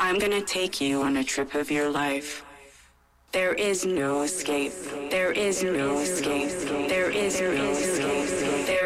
I'm gonna take you on a trip of your life. There is no escape. There is no escape. There is no escape. There